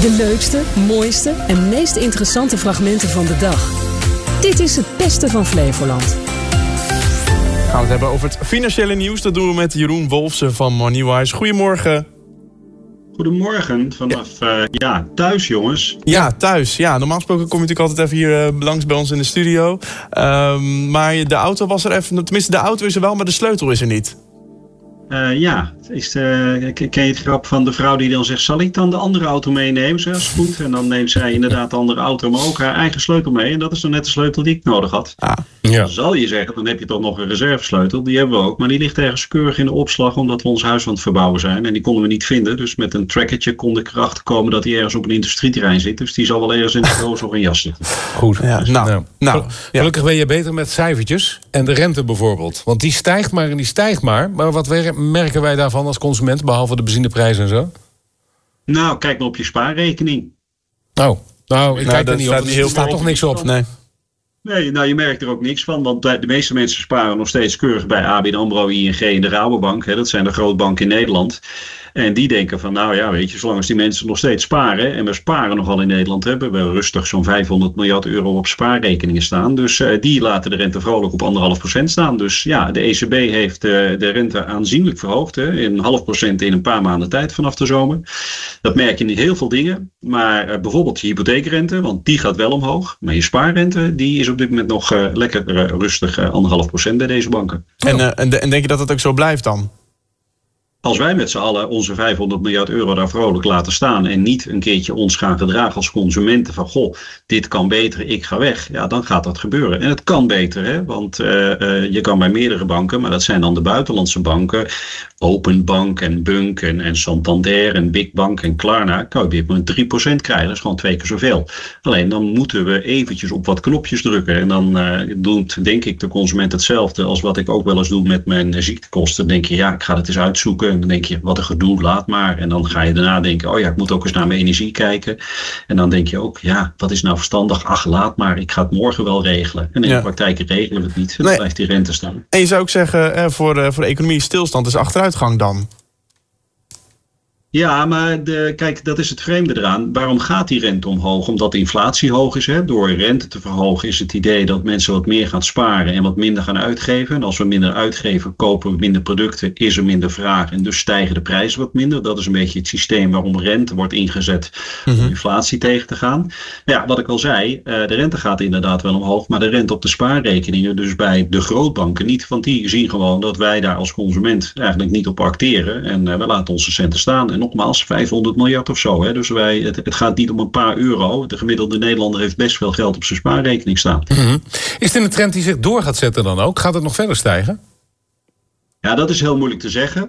De leukste, mooiste en meest interessante fragmenten van de dag. Dit is het beste van Flevoland. Gaan we het hebben over het financiële nieuws. Dat doen we met Jeroen Wolfsen van Moneywise. Goedemorgen. Goedemorgen, vanaf thuis jongens. Ja, thuis. Ja, normaal gesproken kom je natuurlijk altijd even hier langs bij ons in de studio. Maar de auto was er even, tenminste de auto is er wel, maar de sleutel is er niet. Ken je het grap van de vrouw die dan zegt, zal ik dan de andere auto meenemen? Ze is goed. En dan neemt zij inderdaad de andere auto, maar ook haar eigen sleutel mee. En dat is dan net de sleutel die ik nodig had. Ja. Zal je zeggen, dan heb je toch nog een reservesleutel. Die hebben we ook, maar die ligt ergens keurig in de opslag, omdat we ons huis aan het verbouwen zijn. En die konden we niet vinden. Dus met een trackertje kon ik erachter komen dat die ergens op een industrieterrein zit. Dus die zal wel ergens in de doos of een jas zitten. Goed. Ja, Gelukkig ben je beter met cijfertjes. En de rente bijvoorbeeld. Want die stijgt maar en die stijgt maar. Maar wat merken wij daarvan als consument, behalve de benzineprijzen en zo? Nou, kijk maar op je spaarrekening. Ik kijk er niet op. Er staat toch niks op. Nee, nou je merkt er ook niks van, want de meeste mensen sparen nog steeds keurig bij ABN AMRO, ING en de Rabobank. Dat zijn de grootbanken in Nederland. En die denken van, zolang als die mensen nog steeds sparen, en we sparen nogal in Nederland, hebben we rustig zo'n 500 miljard euro op spaarrekeningen staan. Dus die laten de rente vrolijk op 1,5% staan. Dus ja, de ECB heeft de rente aanzienlijk verhoogd, in 0,5% in een paar maanden tijd vanaf de zomer. Dat merk je in heel veel dingen, maar bijvoorbeeld je hypotheekrente, want die gaat wel omhoog. Maar je spaarrente, die is op dit moment nog lekker rustig 1,5% bij deze banken. En denk je dat het ook zo blijft dan? Als wij met z'n allen onze 500 miljard euro daar vrolijk laten staan en niet een keertje ons gaan gedragen als consumenten van goh, dit kan beter, ik ga weg. Ja, dan gaat dat gebeuren. En het kan beter, hè? Want je kan bij meerdere banken, maar dat zijn dan de buitenlandse banken, Openbank en Bunk en Santander en Big Bank en Klarna, kan je dit met 3% krijgen. Dat is gewoon 2 keer zoveel. Alleen dan moeten we eventjes op wat knopjes drukken. En dan doet, denk ik, de consument hetzelfde als wat ik ook wel eens doe met mijn ziektekosten. Dan denk je, ik ga het eens uitzoeken. En dan denk je, wat een gedoe, laat maar. En dan ga je daarna denken, ik moet ook eens naar mijn energie kijken. En dan denk je ook, wat is nou verstandig? Ach, laat maar, ik ga het morgen wel regelen. En in de praktijk regelen we het niet. En dan blijft die rente staan. En je zou ook zeggen, voor de economie stilstand is achteruitgang dan? Ja, maar kijk, dat is het vreemde eraan. Waarom gaat die rente omhoog? Omdat de inflatie hoog is. Hè? Door rente te verhogen is het idee dat mensen wat meer gaan sparen en wat minder gaan uitgeven. En als we minder uitgeven, kopen we minder producten, is er minder vraag en dus stijgen de prijzen wat minder. Dat is een beetje het systeem waarom rente wordt ingezet om inflatie tegen te gaan. Ja, wat ik al zei, de rente gaat inderdaad wel omhoog, maar de rente op de spaarrekeningen, dus bij de grootbanken niet. Want die zien gewoon dat wij daar als consument eigenlijk niet op acteren en we laten onze centen staan. En nogmaals, 500 miljard of zo. Hè? Dus het gaat niet om een paar euro. De gemiddelde Nederlander heeft best veel geld op zijn spaarrekening staan. Mm-hmm. Is dit een trend die zich door gaat zetten dan ook? Gaat het nog verder stijgen? Ja, dat is heel moeilijk te zeggen.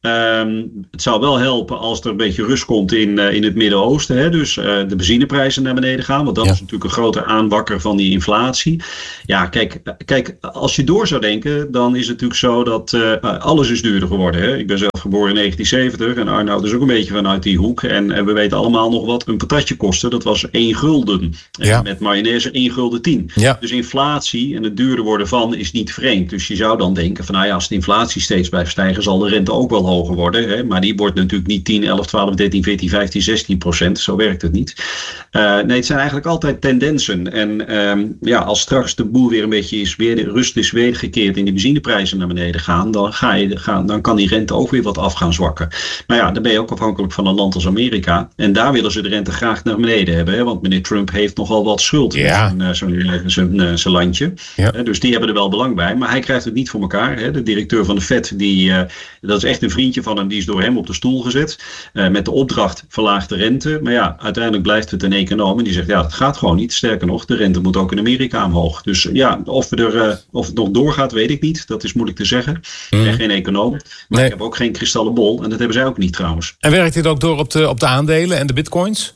Het zou wel helpen als er een beetje rust komt in het Midden-Oosten. Hè? Dus de benzineprijzen naar beneden gaan. Want dat is natuurlijk een grote aanwakker van die inflatie. Ja, kijk, als je door zou denken, dan is het natuurlijk zo dat alles is duurder geworden. Hè? Ik ben zelf geboren in 1970 en Arnoud is ook een beetje vanuit die hoek. En we weten allemaal nog wat een patatje kostte. Dat was 1 gulden. Ja. Met mayonaise 1 gulden 10. Ja. Dus inflatie en het duurder worden van is niet vreemd. Dus je zou dan denken van als de inflatie steeds blijft stijgen, zal de rente ook wel hoger worden. Hè? Maar die wordt natuurlijk niet 10, 11, 12, 13, 14, 15, 16%. Zo werkt het niet. Nee, het zijn eigenlijk altijd tendensen. En als straks de boel weer een beetje de rust is weergekeerd en die benzineprijzen naar beneden gaan, dan kan die rente ook weer wat af gaan zwakken. Maar ja, dan ben je ook afhankelijk van een land als Amerika. En daar willen ze de rente graag naar beneden hebben. Hè? Want meneer Trump heeft nogal wat schuld in zijn landje. Ja. Dus die hebben er wel belang bij. Maar hij krijgt het niet voor elkaar. Hè? De directeur van de Fed, dat is echt een vriendje van hem, die is door hem op de stoel gezet. Met de opdracht verlaag de rente. Maar ja, uiteindelijk blijft het een econoom en die zegt het gaat gewoon niet. Sterker nog, de rente moet ook in Amerika omhoog. Dus of het nog doorgaat, weet ik niet. Dat is moeilijk te zeggen. Ik ben geen econoom. Maar ik heb ook geen kristallenbol en dat hebben zij ook niet trouwens. En werkt dit ook door op de aandelen en de bitcoins?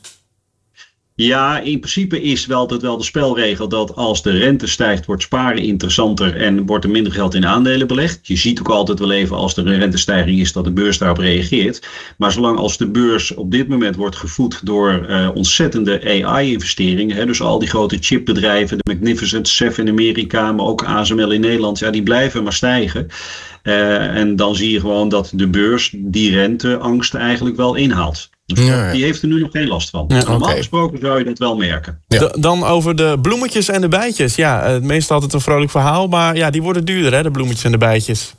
Ja, in principe is wel de spelregel dat als de rente stijgt, wordt sparen interessanter en wordt er minder geld in aandelen belegd. Je ziet ook altijd wel even als er een rentestijging is dat de beurs daarop reageert. Maar zolang als de beurs op dit moment wordt gevoed door ontzettende AI-investeringen, dus al die grote chipbedrijven, de Magnificent Seven in Amerika, maar ook ASML in Nederland, die blijven maar stijgen. En dan zie je gewoon dat de beurs die renteangst eigenlijk wel inhaalt. Dus die heeft er nu nog geen last van. Ja, normaal gesproken zou je dat wel merken. Ja. Dan over de bloemetjes en de bijtjes. Ja, meestal altijd een vrolijk verhaal, maar ja, die worden duurder, hè, de bloemetjes en de bijtjes.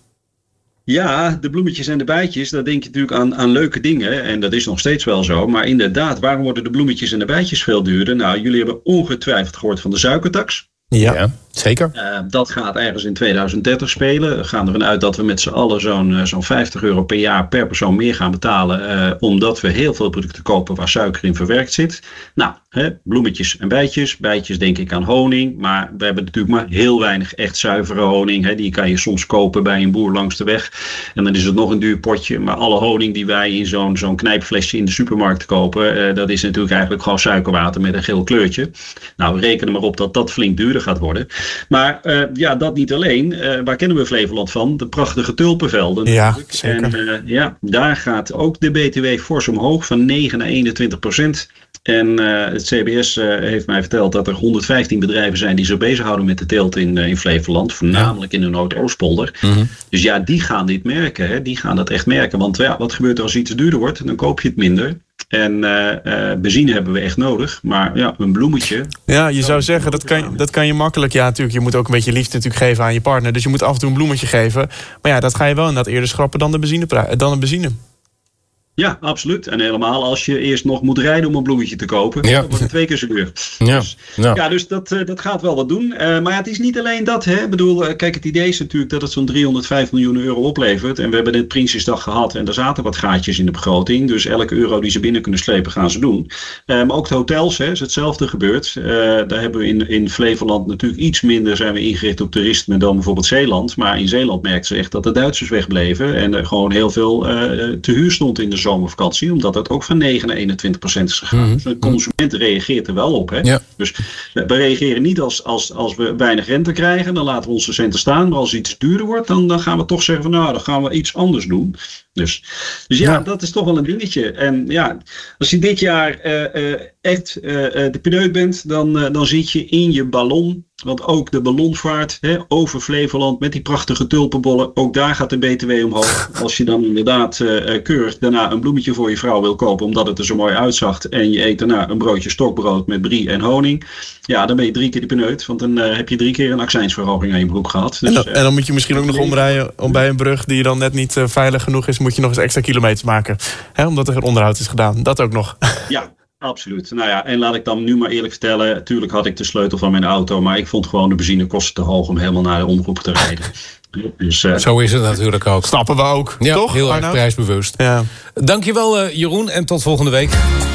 Ja, de bloemetjes en de bijtjes, daar denk je natuurlijk aan leuke dingen. En dat is nog steeds wel zo. Maar inderdaad, waarom worden de bloemetjes en de bijtjes veel duurder? Nou, jullie hebben ongetwijfeld gehoord van de suikertax. Ja, zeker. Dat gaat ergens in 2030 spelen. We gaan ervan uit dat we met z'n allen zo'n €50 per jaar per persoon meer gaan betalen. Omdat we heel veel producten kopen waar suiker in verwerkt zit. Nou, bloemetjes en bijtjes. Bijtjes denk ik aan honing. Maar we hebben natuurlijk maar heel weinig echt zuivere honing. Die kan je soms kopen bij een boer langs de weg. En dan is het nog een duur potje. Maar alle honing die wij in zo'n knijpflesje in de supermarkt kopen. Dat is natuurlijk eigenlijk gewoon suikerwater met een geel kleurtje. Nou, we rekenen maar op dat dat flink duurder gaat worden. Maar dat niet alleen. Waar kennen we Flevoland van? De prachtige tulpenvelden. Ja, zeker. En daar gaat ook de BTW fors omhoog van 9 naar 21%. En het CBS heeft mij verteld dat er 115 bedrijven zijn die zich bezighouden met de teelt in Flevoland. Voornamelijk in de Noordoostpolder. Mm-hmm. Dus ja, die gaan dit merken. Hè? Die gaan dat echt merken. Want wat gebeurt er als iets duurder wordt? Dan koop je het minder. En benzine hebben we echt nodig. Maar ja, een bloemetje. Ja, je zou zeggen, dat kan je makkelijk. Ja, natuurlijk, je moet ook een beetje liefde natuurlijk geven aan je partner. Dus je moet af en toe een bloemetje geven. Maar ja, dat ga je wel inderdaad eerder schrappen dan de benzine. Ja, absoluut. En helemaal als je eerst nog moet rijden om een bloemetje te kopen. Dan wordt het 2 keer zo duur. Dus dat gaat wel wat doen. Maar het is niet alleen dat. Hè. Ik bedoel, kijk, het idee is natuurlijk dat het zo'n €305 miljoen oplevert. En we hebben net Prinsjesdag gehad. En daar zaten wat gaatjes in de begroting. Dus elke euro die ze binnen kunnen slepen, gaan ze doen. Maar ook de hotels, is hetzelfde gebeurd. Daar hebben we in Flevoland natuurlijk iets minder zijn we ingericht op toerisme dan bijvoorbeeld Zeeland. Maar in Zeeland merkten ze echt dat de Duitsers wegbleven. En er gewoon heel veel te huur stond in de zomervakantie, omdat het ook van 9 naar 21% is gegaan. Mm-hmm. Dus de consument reageert er wel op. Hè? Ja. Dus we reageren niet als we weinig rente krijgen, dan laten we onze centen staan. Maar als iets duurder wordt, dan gaan we toch zeggen van dan gaan we iets anders doen. Dus dat is toch wel een dingetje. En ja, als je dit jaar echt de pineut bent, dan zit je in je ballon. Want ook de ballonvaart over Flevoland met die prachtige tulpenbollen, ook daar gaat de BTW omhoog. Als je dan inderdaad keurig daarna een bloemetje voor je vrouw wil kopen, omdat het er zo mooi uitzag, en je eet daarna een broodje stokbrood met brie en honing. Ja, dan ben je 3 keer de pineut, want dan heb je 3 keer een accijnsverhoging aan je broek gehad. Dus, en dan moet je misschien ook nog omrijden om bij een brug die dan net niet veilig genoeg is, moet je nog eens extra kilometers maken. Omdat er onderhoud is gedaan. Dat ook nog. Ja. Absoluut. Nou ja, en laat ik dan nu maar eerlijk vertellen. Tuurlijk had ik de sleutel van mijn auto, maar ik vond gewoon de benzinekosten te hoog om helemaal naar de omroep te rijden. Dus, zo is het natuurlijk ook. Snappen we ook, ja, toch? Heel erg prijsbewust. Ja. Dankjewel Jeroen en tot volgende week.